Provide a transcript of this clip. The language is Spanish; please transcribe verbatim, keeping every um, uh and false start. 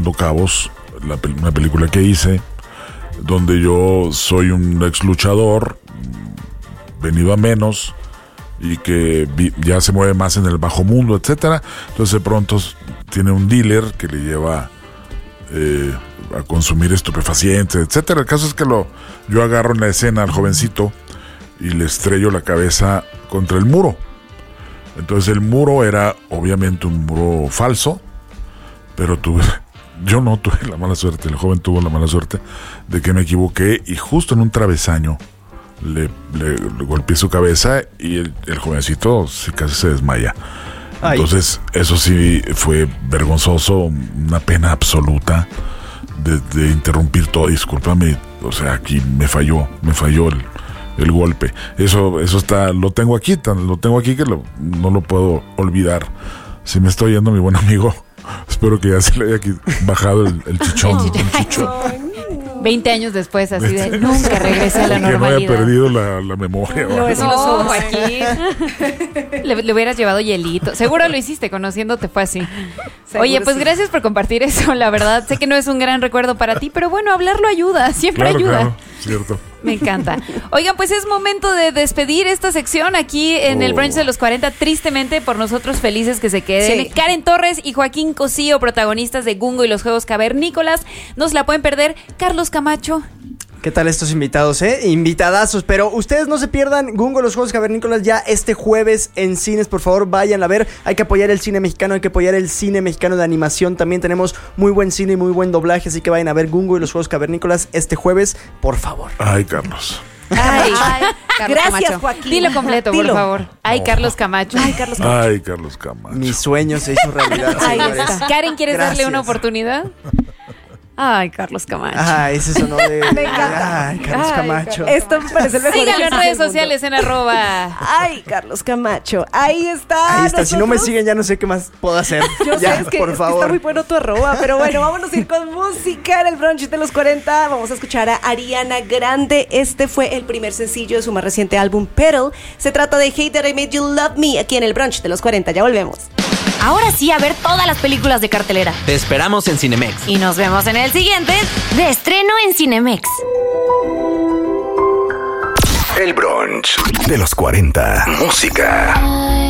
Cabos, la, una película que hice, donde yo soy un ex luchador, venido a menos, y que vi, ya se mueve más en el bajo mundo, etcétera. Entonces de pronto tiene un dealer que le lleva eh, a consumir estupefacientes, etcétera. El caso es que lo, yo agarro en la escena al jovencito y le estrello la cabeza contra el muro. Entonces el muro era obviamente un muro falso, pero tuve, yo no tuve la mala suerte, el joven tuvo la mala suerte de que me equivoqué y justo en un travesaño le, le, le golpeé su cabeza y el, el jovencito se, casi se desmaya. Ay. Entonces eso sí fue vergonzoso, una pena absoluta de, de interrumpir todo. Discúlpame, o sea, aquí me falló, me falló el, el golpe. Eso, eso está, lo tengo aquí, tan, lo tengo aquí que lo, no lo puedo olvidar. Si me está oyendo mi buen amigo, espero que ya se le haya bajado el, el chichón. El chichón. veinte años después, así de nunca regresé a la normalidad. Que no haya perdido la, la memoria. Lo ves los ojos aquí. Le, le hubieras llevado hielito. Seguro lo hiciste, conociéndote fue así. Seguro. Oye, pues sí. Gracias por compartir eso, la verdad. Sé que no es un gran recuerdo para ti, pero bueno, hablarlo ayuda, siempre claro, ayuda. Claro, cierto. Me encanta. Oigan, pues es momento de despedir esta sección aquí en oh. el brunch de los cuarenta. Tristemente, por nosotros felices que se queden. Sí. Karen Torres y Joaquín Cosío, protagonistas de Gungo y los Juegos Cavernícolas. No se la pueden perder. Carlos Camacho. ¿Qué tal estos invitados, eh? Invitadazos, pero ustedes no se pierdan Gungo, los Juegos Cavernícolas ya este jueves en cines, por favor, vayan a ver. Hay que apoyar el cine mexicano, hay que apoyar el cine mexicano de animación. También tenemos muy buen cine y muy buen doblaje, así que vayan a ver Gungo y los Juegos Cavernícolas este jueves, por favor. Ay, Carlos. Ay, ay Carlos gracias, Camacho. Joaquín. Dilo completo, Dilo. por favor. Ay, no. Carlos Camacho. Ay, Carlos Camacho. Ay, Carlos Camacho. Mi sueño se hizo realidad, señores. Karen, ¿quieres Gracias. darle una oportunidad? Ay, Carlos Camacho. Ah, ese sonó de... Me encanta. Ay, Carlos Ay, Camacho. Esto me parece el mejor. Síganlo en redes sociales en arroba. Ay, Carlos Camacho. Ahí está. Ahí está. Nosotros... Si no me siguen, ya no sé qué más puedo hacer. Yo ya, sé, es que, por es favor. que está muy bueno tu arroba. Pero bueno, vámonos a ir con música en el brunch de los cuarenta. Vamos a escuchar a Ariana Grande. Este fue el primer sencillo de su más reciente álbum, Petal. Se trata de Hate That I Made You Love Me, aquí en el brunch de los cuarenta. Ya volvemos. Ahora sí, a ver todas las películas de cartelera. Te esperamos en Cinemex. Y nos vemos en el siguiente de estreno en Cinemex. El brunch de los cuarenta. Música.